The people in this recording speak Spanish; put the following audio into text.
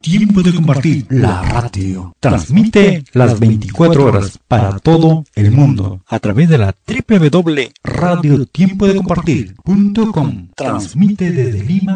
Tiempo de compartir, la radio. Transmite las 24 horas para todo el mundo a través de la www.radiotiempodecompartir.com. Transmite desde Lima